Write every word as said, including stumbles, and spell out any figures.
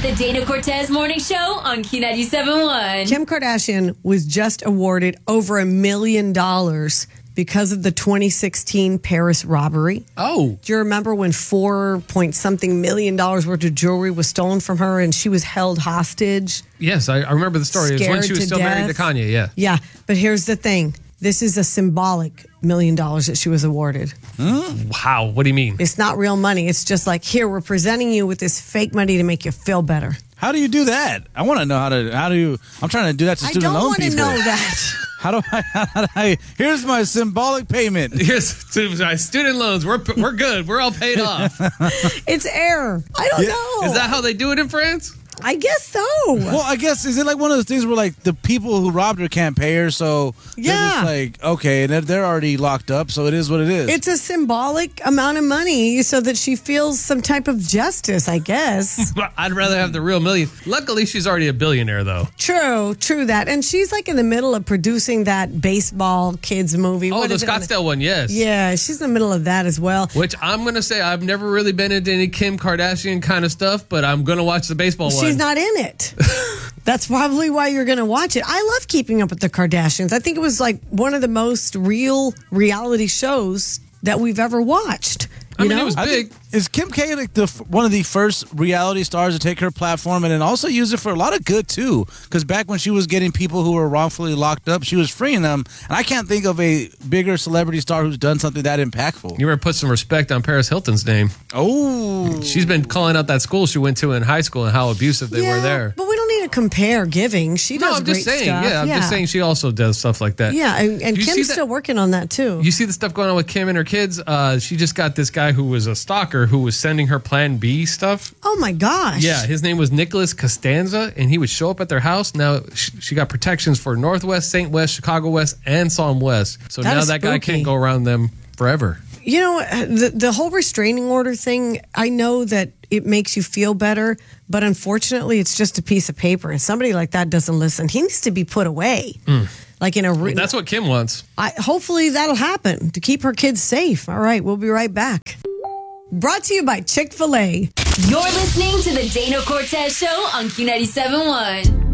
The Dana Cortez Morning Show on Q ninety-seven point one. Kim Kardashian was just awarded over a million dollars because of the twenty sixteen Paris robbery. Oh. Do you remember when four point something million dollars worth of jewelry was stolen from her and she was held hostage? Yes, I, I remember the story. It was when she was still death. married to Kanye, yeah. Yeah, but here's the thing. This is a symbolic million dollars that she was awarded. Wow, what do you mean? It's not real money. It's just like, here, we're presenting you with this fake money to make you feel better. How do you do that? I want to know how to, how do you, I'm trying to do that to I student don't loan want to people. know that. How do I, how do I, here's my symbolic payment. Here's to my student loans. We're we're good. We're all paid off. It's error. I don't Yeah. know. Is that how they do it in France? I guess so. Well, I guess, is it like one of those things where like the people who robbed her can't pay her, so they're Yeah. just like, okay, they're, they're already locked up, so it is what it is. It's a symbolic amount of money so that she feels some type of justice, I guess. I'd rather have the real million. Luckily, she's already a billionaire, though. True, true that. And she's like in the middle of producing that baseball kids movie. Oh, What the is it? Scottsdale one, yes. Yeah, she's in the middle of that as well. Which I'm going to say I've never really been into any Kim Kardashian kind of stuff, but I'm going to watch the baseball one. She's not in it. That's probably why you're going to watch it. I love Keeping Up with the Kardashians. I think it was like one of the most real reality shows that we've ever watched. I You mean, know? it was I big. think, is Kim K like the one of the first reality stars to take her platform and then also use it for a lot of good too? Because back when she was getting people who were wrongfully locked up, she was freeing them. And I can't think of a bigger celebrity star who's done something that impactful. You better put some respect on Paris Hilton's name. Oh, She's been calling out that school she went to in high school and how abusive they yeah, were there. But we don't need to compare giving. She does No, I'm great just saying. stuff. Yeah, I'm just saying she also does stuff like that. Yeah, and, and Do you see Kim's that- still working on that too. You see the stuff going on with Kim and her kids? Uh, she just got this guy who was a stalker who was sending her Plan B stuff. Oh my gosh. Yeah, his name was Nicholas Costanza, and he would show up at their house. Now, sh- she got protections for Northwest, Saint West, Chicago West, and Psalm West. So That now is that guy spooky. can't go around them forever. You know, the, the whole restraining order thing, I know that it makes you feel better, but unfortunately, it's just a piece of paper. And somebody like that doesn't listen. He needs to be put away. Like in a. Re- That's what Kim wants. I, hopefully, that'll happen to keep her kids safe. All right, we'll be right back. Brought to you by Chick-fil-A. You're listening to the Dana Cortez Show on Q ninety-seven point one.